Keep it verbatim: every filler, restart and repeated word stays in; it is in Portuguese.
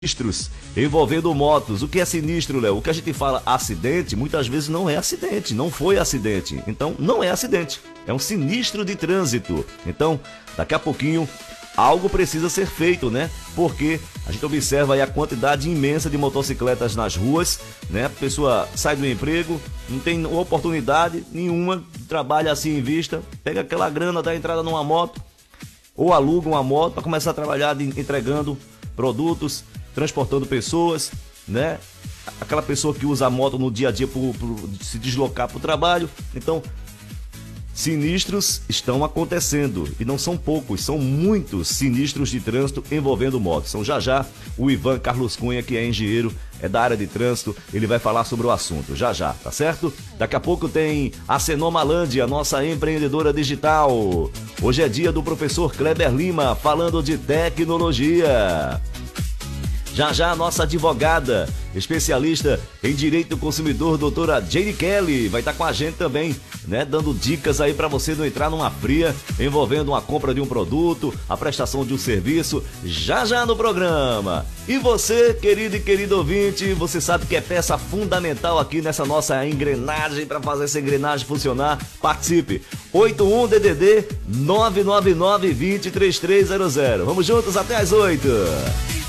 Sinistros envolvendo motos. O que é sinistro, Léo? O que a gente fala acidente, muitas vezes não é acidente, não foi acidente. Então, não é acidente, é um sinistro de trânsito. Então, daqui a pouquinho, algo precisa ser feito, né? Porque a gente observa aí a quantidade imensa de motocicletas nas ruas, né? A pessoa sai do emprego, não tem oportunidade nenhuma, trabalha assim em vista, pega aquela grana da entrada numa moto, ou aluga uma moto para começar a trabalhar de, entregando produtos, transportando pessoas, né? Aquela pessoa que usa a moto no dia a dia para se deslocar para o trabalho. Então, sinistros estão acontecendo e não são poucos, são muitos sinistros de trânsito envolvendo motos. São já já o Ivan Carlos Cunha, que é engenheiro, é da área de trânsito, ele vai falar sobre o assunto, já já, tá certo? Daqui a pouco tem a Cenomalândia, nossa empreendedora digital. Hoje é dia do professor Kleber Lima, falando de tecnologia. Já já a nossa advogada, especialista em direito do consumidor, doutora Jane Kelly, vai estar com a gente também, né? Dando dicas aí para você não entrar numa fria, envolvendo uma compra de um produto, a prestação de um serviço, já já no programa. E você, querido e querido ouvinte, você sabe que é peça fundamental aqui nessa nossa engrenagem, para fazer essa engrenagem funcionar. Participe! oito um D D D nove nove nove, dois zero três três zero zero. Vamos juntos até as oito.